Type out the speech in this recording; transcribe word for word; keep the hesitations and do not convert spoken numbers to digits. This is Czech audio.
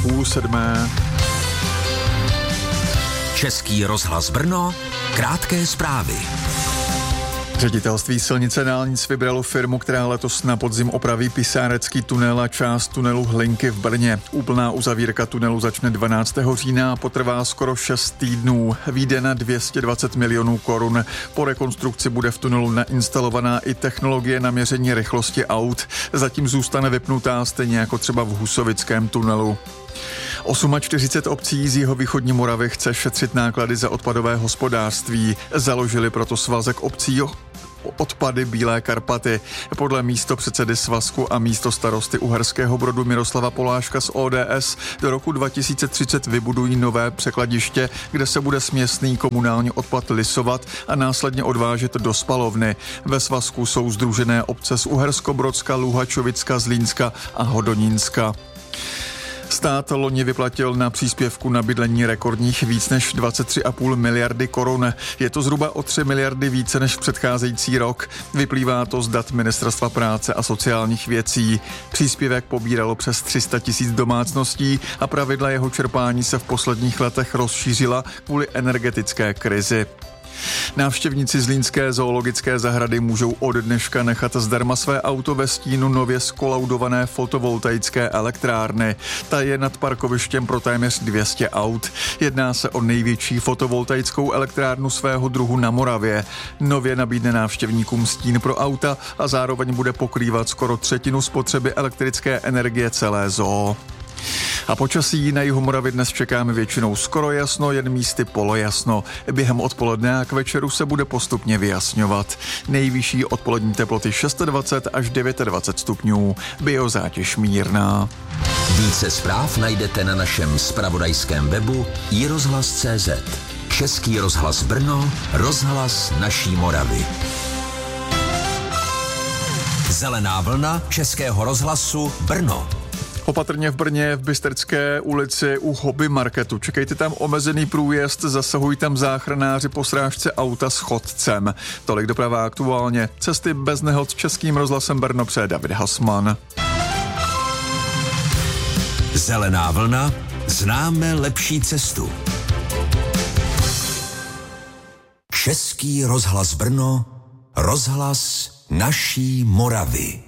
půl sedmé. Český rozhlas Brno, krátké zprávy. Ředitelství silnice dálnic vybralo firmu, která letos na podzim opraví Pisárecký tunel a část tunelu Hlinky v Brně. Úplná uzavírka tunelu začne dvanáctého října a potrvá skoro šest týdnů. Vyjde na dvě stě dvacet milionů korun. Po rekonstrukci bude v tunelu nainstalovaná i technologie na měření rychlosti aut. Zatím zůstane vypnutá, stejně jako třeba v Husovickém tunelu. čtyřicet osm obcí z jihovýchodní Moravy chce šetřit náklady za odpadové hospodářství. Založili proto svazek obcí Odpady Bílé Karpaty. Podle místopředsedy svazku a místostarosty Uherského Brodu Miroslava Poláška z O D S do roku dva tisíce třicet vybudují nové překladiště, kde se bude směsný komunální odpad lisovat a následně odvážet do spalovny. Ve svazku jsou sdružené obce z Uhersko-Brodska, Luhačovicka, Zlínska a Hodonínska. Stát loni vyplatil na příspěvku na bydlení rekordních víc než dvacet tři celá pět miliardy korun. Je to zhruba o tři miliardy více než předcházející rok. Vyplývá to z dat Ministerstva práce a sociálních věcí. Příspěvek pobíralo přes tři sta tisíc domácností a pravidla jeho čerpání se v posledních letech rozšířila kvůli energetické krizi. Návštěvníci zlínské zoologické zahrady můžou od dneška nechat zdarma své auto ve stínu nově skolaudované fotovoltaické elektrárny. Ta je nad parkovištěm pro téměř dvě stě aut. Jedná se o největší fotovoltaickou elektrárnu svého druhu na Moravě. Nově nabídne návštěvníkům stín pro auta a zároveň bude pokrývat skoro třetinu spotřeby elektrické energie celé zoo. A počasí na jihu Moravy dnes čekáme většinou skoro jasno, jen místy polojasno. Během odpoledne a k večeru se bude postupně vyjasňovat. Nejvyšší odpolední teploty dvacet šest až dvacet devět stupňů. Biozátěž mírná. Více zpráv najdete na našem zpravodajském webu i rozhlas tečka cé zet. Český rozhlas Brno, rozhlas naší Moravy. Zelená vlna Českého rozhlasu Brno. Opatrně v Brně v Bystercké ulici u Hobby Marketu. Čekejte tam omezený průjezd, zasahují tam záchranáři po srážce auta s chodcem. Tolik doprava aktuálně. Cesty bez nehod Českým rozhlasem Brno přeje David Hasman. Zelená vlna, známe lepší cestu. Český rozhlas Brno, rozhlas naší Moravy.